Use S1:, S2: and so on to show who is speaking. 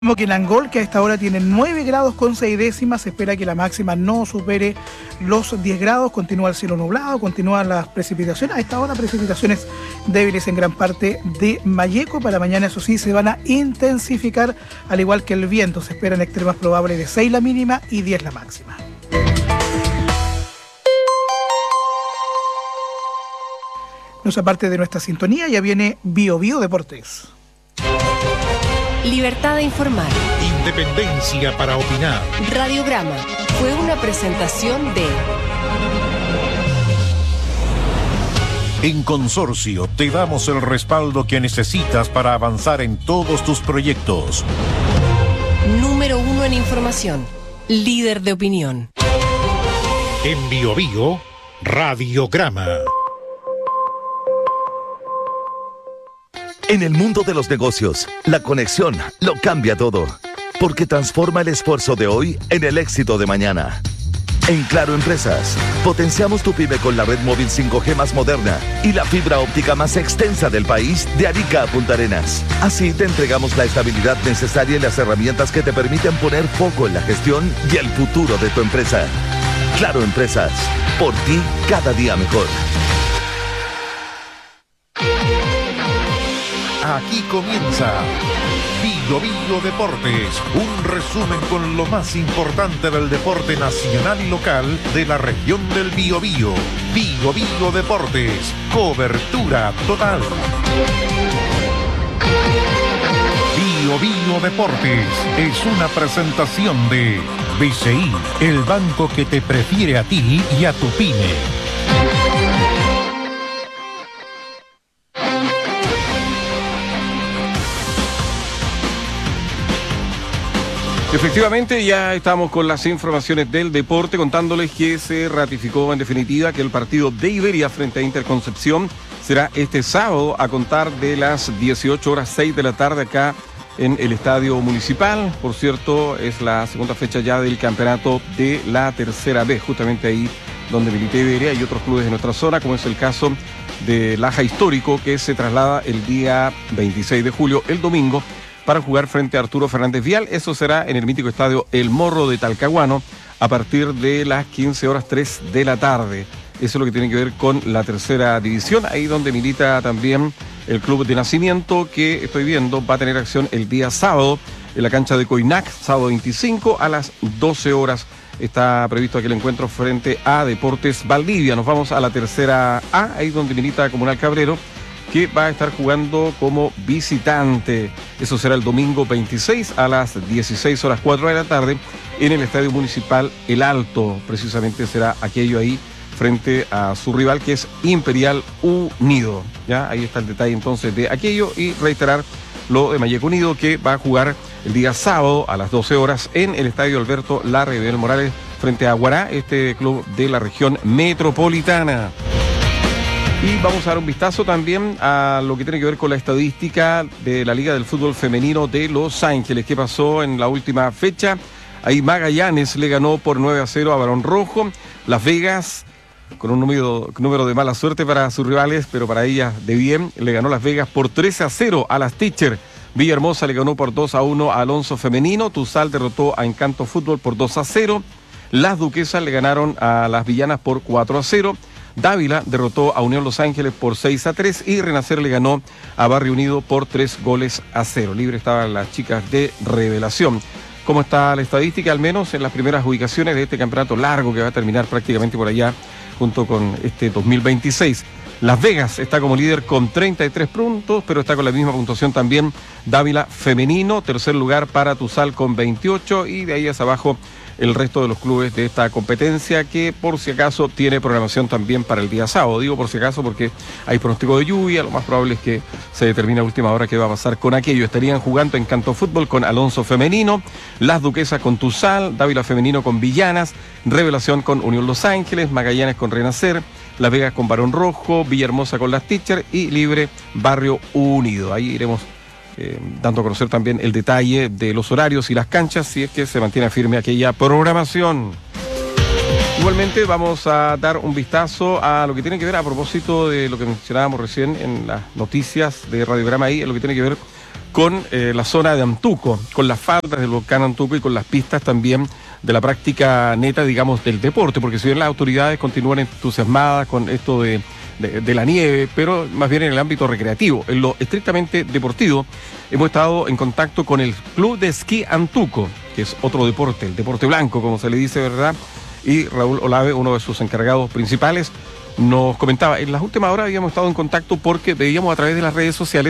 S1: Que en Angol, que a esta hora tiene 9 grados con 6 décimas, se espera que la máxima no supere los 10 grados, continúa el cielo nublado, continúan las precipitaciones, a esta hora precipitaciones débiles en gran parte de Malleco. Para mañana, eso sí, se van a intensificar, al igual que el viento, se esperan extremas probables de 6 la mínima y 10 la máxima. Nuestra parte de nuestra sintonía ya viene Bio Deportes.
S2: Libertad de informar.
S3: Independencia para opinar.
S2: Radiograma fue una presentación de...
S3: En Consorcio te damos el respaldo que necesitas para avanzar en todos tus proyectos.
S2: Número 1 en información. Líder de opinión.
S3: En Bio Radiograma.
S4: En el mundo de los negocios, la conexión lo cambia todo, porque transforma el esfuerzo de hoy en el éxito de mañana. En Claro Empresas, potenciamos tu pyme con la red móvil 5G más moderna y la fibra óptica más extensa del país, de Arica a Punta Arenas. Así te entregamos la estabilidad necesaria y las herramientas que te permiten poner foco en la gestión y el futuro de tu empresa. Claro Empresas, por ti cada día mejor.
S3: Aquí comienza Bio Deportes, un resumen con lo más importante del deporte nacional y local de la región del Biobío. Bio Deportes, cobertura total. Bio Deportes es una presentación de BCI, el banco que te prefiere a ti y a tu pyme.
S5: Efectivamente, ya estamos con las informaciones del deporte, contándoles que se ratificó en definitiva que el partido de Iberia frente a Interconcepción será este sábado a contar de las 18:06 de la tarde acá en el Estadio Municipal. Por cierto, es la segunda fecha ya del campeonato de la tercera B, justamente ahí donde milita Iberia y otros clubes de nuestra zona, como es el caso de Laja Histórico, que se traslada el día 26 de julio, el domingo, para jugar frente a Arturo Fernández Vial. Eso será en el mítico estadio El Morro de Talcahuano a partir de las 15:03 de la tarde. Eso es lo que tiene que ver con la tercera división, ahí donde milita también el club de Nacimiento, que estoy viendo va a tener acción el día sábado en la cancha de Coinac, sábado 25 a las 12 horas. Está previsto aquel encuentro frente a Deportes Valdivia. Nos vamos a la tercera A, ahí donde milita Comunal Cabrero, que va a estar jugando como visitante. Eso será el domingo 26 a las 16:04 de la tarde en el Estadio Municipal El Alto. Precisamente será aquello ahí frente a su rival, que es Imperial Unido. Ya, ahí está el detalle entonces de aquello, y reiterar lo de Malleco Unido, que va a jugar el día sábado a las 12 horas en el Estadio Alberto Larraín Morales frente a Guará, este club de la región metropolitana. Y vamos a dar un vistazo también a lo que tiene que ver con la estadística de la Liga del Fútbol Femenino de Los Ángeles. ¿Qué pasó en la última fecha? Ahí Magallanes le ganó por 9-0 a Barón Rojo. Las Vegas, con un número de mala suerte para sus rivales, pero para ellas de bien, le ganó Las Vegas por 13-0 a las Teacher. Villahermosa le ganó por 2-1 a Alonso Femenino. Tuzal derrotó a Encanto Fútbol por 2-0. Las Duquesas le ganaron a las Villanas por 4-0. Dávila derrotó a Unión Los Ángeles por 6-3 y Renacer le ganó a Barrio Unido por 3-0. Libre estaban las chicas de Revelación. ¿Cómo está la estadística? Al menos en las primeras ubicaciones de este campeonato largo que va a terminar prácticamente por allá junto con este 2026. Las Vegas está como líder con 33 puntos, pero está con la misma puntuación también Dávila Femenino. Tercer lugar para Tuzal con 28 y de ahí hacia abajo el resto de los clubes de esta competencia, que por si acaso tiene programación también para el día sábado. Digo por si acaso porque hay pronóstico de lluvia, lo más probable es que se determine a última hora qué va a pasar con aquello. Estarían jugando Encanto Fútbol con Alonso Femenino, Las Duquesas con Tuzal, Dávila Femenino con Villanas, Revelación con Unión Los Ángeles, Magallanes con Renacer, Las Vegas con Barón Rojo, Villahermosa con Las Teacher y Libre Barrio Unido. Ahí iremos dando a conocer también el detalle de los horarios y las canchas, si es que se mantiene firme aquella programación. Igualmente vamos a dar un vistazo a lo que tiene que ver, a propósito de lo que mencionábamos recién en las noticias de Radiograma, ahí, en lo que tiene que ver con la zona de Antuco, con las faldas del volcán Antuco y con las pistas también de la práctica neta, digamos, del deporte, porque si bien las autoridades continúan entusiasmadas con esto de la nieve, pero más bien en el ámbito recreativo, en lo estrictamente deportivo, hemos estado en contacto con el Club de Esquí Antuco, que es otro deporte, el deporte blanco, como se le dice, ¿verdad? Y Raúl Olave, uno de sus encargados principales, nos comentaba, en las últimas horas habíamos estado en contacto porque veíamos a través de las redes sociales